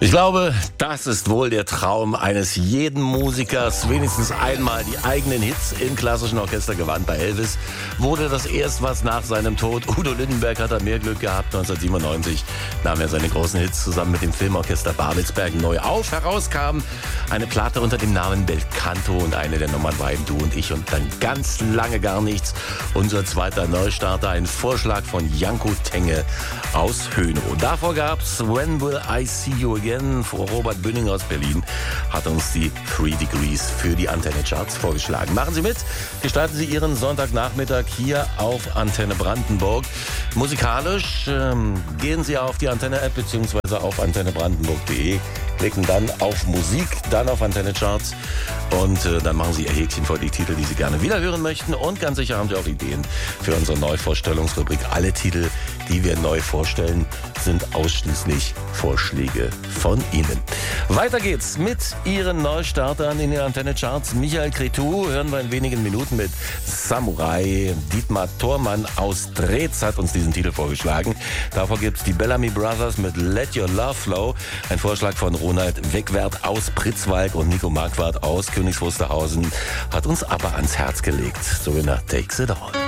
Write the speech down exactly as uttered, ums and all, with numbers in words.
Ich glaube, das ist wohl der Traum eines jeden Musikers, wenigstens einmal die eigenen Hits im klassischen Orchestergewand. Bei Elvis wurde das erst was nach seinem Tod. Udo Lindenberg hat da mehr Glück gehabt. neunzehnhundertsiebenundneunzig nahm er seine großen Hits zusammen mit dem Filmorchester Babelsberg neu auf. Herauskam eine Platte unter dem Namen Belcanto und eine der Nummern war eben Du und Ich und dann ganz lange gar nichts. Unser zweiter Neustarter, ein Vorschlag von Janko Tenge aus Hönow. Davor gab's When Will I See You Again? Vor Robert Bünning aus Berlin hat uns die Three Degrees für die Antenne Charts vorgeschlagen. Machen Sie mit, gestalten Sie Ihren Sonntagnachmittag hier auf Antenne Brandenburg. Musikalisch ähm, gehen Sie auf die Antenne-App bzw. auf antenne brandenburg punkt de, klicken dann auf Musik, dann auf Antenne Charts und äh, dann machen Sie Ihr Häkchen vor die Titel, die Sie gerne wiederhören möchten und ganz sicher haben Sie auch Ideen für unsere Neuvorstellungsrubrik. Alle Titel, die wir neu vorstellen, sind ausschließlich Vorschläge von Ihnen. Weiter geht's mit Ihren Neustartern in den Antenne Charts. Michael Cretu hören wir in wenigen Minuten mit Samurai. Dietmar Thormann aus Drez hat uns diesen Titel vorgeschlagen. Davor gibt's die Bellamy Brothers mit Let Your Love Flow. Ein Vorschlag von Ronald Wegwert aus Pritzwalk und Nico Marquardt aus Königs Wusterhausen hat uns aber ans Herz gelegt. So wie nach Takes It All.